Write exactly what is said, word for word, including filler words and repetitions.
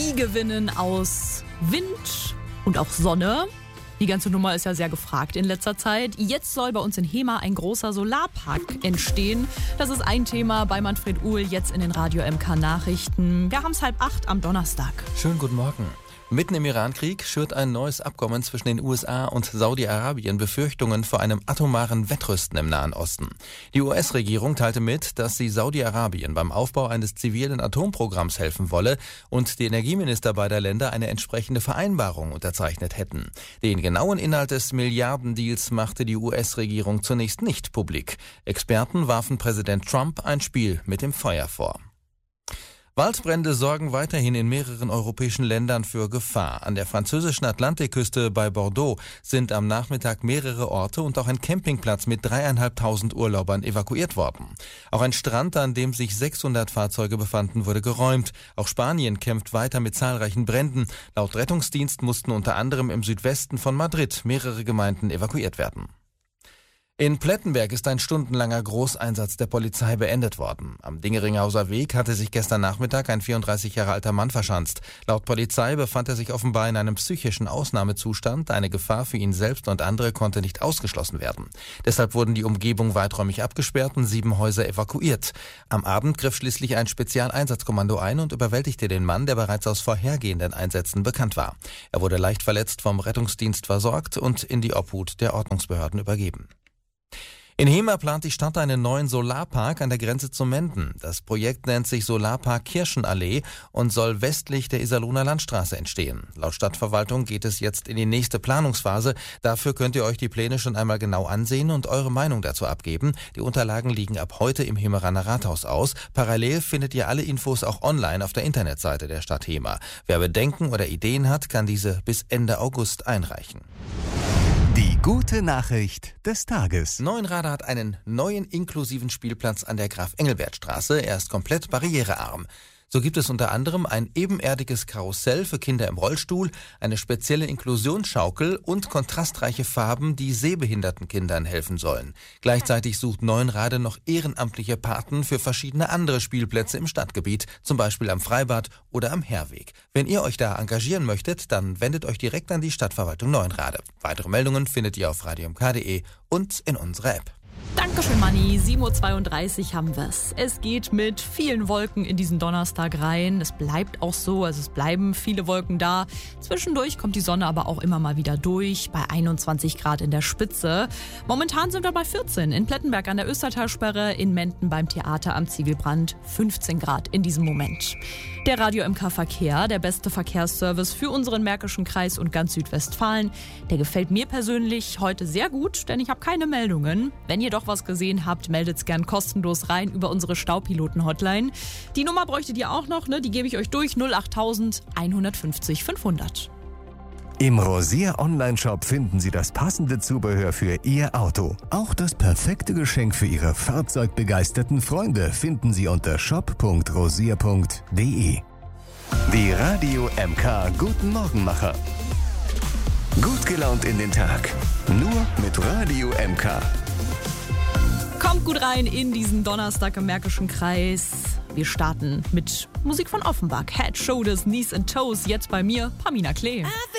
Energie gewinnen aus Wind und auch Sonne. Die ganze Nummer ist ja sehr gefragt in letzter Zeit. Jetzt soll bei uns in Hemer ein großer Solarpark entstehen. Das ist ein Thema bei Manfred Uhl jetzt in den Radio M K Nachrichten. Wir haben es halb acht am Donnerstag. Schönen guten Morgen. Mitten im Irankrieg schürt ein neues Abkommen zwischen den U S A und Saudi-Arabien Befürchtungen vor einem atomaren Wettrüsten im Nahen Osten. Die U S-Regierung teilte mit, dass sie Saudi-Arabien beim Aufbau eines zivilen Atomprogramms helfen wolle und die Energieminister beider Länder eine entsprechende Vereinbarung unterzeichnet hätten. Den genauen Inhalt des Milliardendeals machte die U S-Regierung zunächst nicht publik. Experten warfen Präsident Trump ein Spiel mit dem Feuer vor. Waldbrände sorgen weiterhin in mehreren europäischen Ländern für Gefahr. An der französischen Atlantikküste bei Bordeaux sind am Nachmittag mehrere Orte und auch ein Campingplatz mit dreieinhalbtausend Urlaubern evakuiert worden. Auch ein Strand, an dem sich sechshundert Fahrzeuge befanden, wurde geräumt. Auch Spanien kämpft weiter mit zahlreichen Bränden. Laut Rettungsdienst mussten unter anderem im Südwesten von Madrid mehrere Gemeinden evakuiert werden. In Plettenberg ist ein stundenlanger Großeinsatz der Polizei beendet worden. Am Dingeringhauser Weg hatte sich gestern Nachmittag ein vierunddreißig Jahre alter Mann verschanzt. Laut Polizei befand er sich offenbar in einem psychischen Ausnahmezustand. Eine Gefahr für ihn selbst und andere konnte nicht ausgeschlossen werden. Deshalb wurden die Umgebung weiträumig abgesperrt und sieben Häuser evakuiert. Am Abend griff schließlich ein Spezialeinsatzkommando ein und überwältigte den Mann, der bereits aus vorhergehenden Einsätzen bekannt war. Er wurde leicht verletzt vom Rettungsdienst versorgt und in die Obhut der Ordnungsbehörden übergeben. In Hemer plant die Stadt einen neuen Solarpark an der Grenze zu Menden. Das Projekt nennt sich Solarpark Kirschenallee und soll westlich der Iserlohner Landstraße entstehen. Laut Stadtverwaltung geht es jetzt in die nächste Planungsphase. Dafür könnt ihr euch die Pläne schon einmal genau ansehen und eure Meinung dazu abgeben. Die Unterlagen liegen ab heute im Hemeraner Rathaus aus. Parallel findet ihr alle Infos auch online auf der Internetseite der Stadt Hemer. Wer Bedenken oder Ideen hat, kann diese bis Ende August einreichen. Die gute Nachricht des Tages. Neuenrade hat einen neuen inklusiven Spielplatz an der Graf-Engelbert-Straße. Er ist komplett barrierearm. So gibt es unter anderem ein ebenerdiges Karussell für Kinder im Rollstuhl, eine spezielle Inklusionsschaukel und kontrastreiche Farben, die sehbehinderten Kindern helfen sollen. Gleichzeitig sucht Neuenrade noch ehrenamtliche Paten für verschiedene andere Spielplätze im Stadtgebiet, zum Beispiel am Freibad oder am Herweg. Wenn ihr euch da engagieren möchtet, dann wendet euch direkt an die Stadtverwaltung Neuenrade. Weitere Meldungen findet ihr auf radio m k punkt d e und in unserer App. Dankeschön, Manni. sieben Uhr zweiunddreißig haben wir's. Es geht mit vielen Wolken in diesen Donnerstag rein. Es bleibt auch so, also es bleiben viele Wolken da. Zwischendurch kommt die Sonne aber auch immer mal wieder durch, bei einundzwanzig Grad in der Spitze. Momentan sind wir bei vierzehn in Plettenberg an der Östertalsperre, in Menden beim Theater am Ziegelbrand fünfzehn Grad in diesem Moment. Der Radio M K Verkehr, der beste Verkehrsservice für unseren Märkischen Kreis und ganz Südwestfalen, der gefällt mir persönlich heute sehr gut, denn ich habe keine Meldungen. Wenn ihr doch was gesehen habt, meldet's gern kostenlos rein über unsere Staupiloten-Hotline. Die Nummer bräuchtet ihr auch noch, ne? Die gebe ich euch durch, null acht null null, eins fünf null, fünfhundert. Im Rosier Online-Shop finden Sie das passende Zubehör für Ihr Auto. Auch das perfekte Geschenk für Ihre fahrzeugbegeisterten Freunde finden Sie unter shop punkt rosier punkt d e. Die Radio M K Guten Morgenmacher. Gut gelaunt in den Tag. Nur mit Radio M K. Kommt gut rein in diesen Donnerstag im Märkischen Kreis. Wir starten mit Musik von Offenbach. Head, Shoulders, Knees and Toes. Jetzt bei mir, Pamina Klee.